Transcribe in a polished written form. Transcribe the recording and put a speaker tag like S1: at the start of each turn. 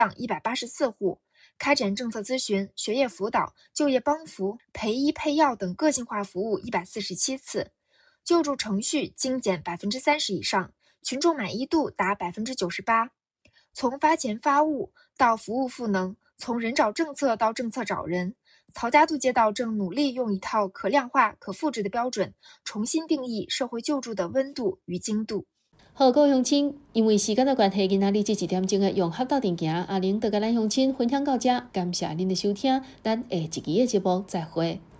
S1: 184户，开展政策咨询、学业辅导、就业帮扶、陪医配药等个性化服务147次，救助程序精简30%以上，群众满意度达98%。从发钱发物到服务赋能，从人找政策到政策找人，曹家渡街道正努力用一套可量化、可复制的标准，重新定义社会救助的温度与精度。
S2: 好，各位乡亲，因为时间的关系，今仔日这1点钟的用合斗阵行，阿玲就甲咱乡亲分享到这，感谢您的收听，咱下一期的节目再会。